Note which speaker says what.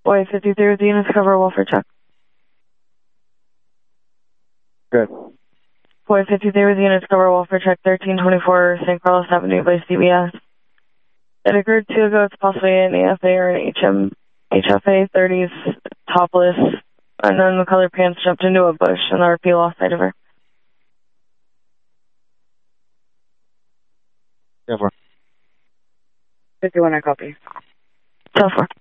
Speaker 1: Boy 53 with the units cover welfare check.
Speaker 2: Good.
Speaker 1: Boy 53 with the units cover welfare check 1324 St. Carlos Avenue by CBS. It occurred 2 ago. It's possibly an EFA or an HFA 30s topless, and then the color pants jumped into a bush and the RP lost sight of her.
Speaker 2: Yeah,
Speaker 1: 51, I copy. 10-4.